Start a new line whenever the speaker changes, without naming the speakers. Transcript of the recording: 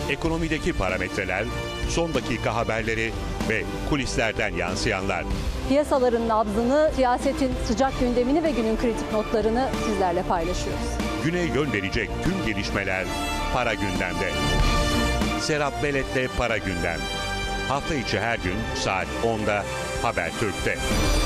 Ekonomideki parametreler, son dakika haberleri ve kulislerden yansıyanlar.
Piyasaların nabzını, siyasetin sıcak gündemini ve günün kritik notlarını sizlerle paylaşıyoruz.
Güne yön verecek tüm gelişmeler Para Gündem'de. Serap Belet'le Para Gündem. Hafta içi her gün saat 10'da Habertürk'te.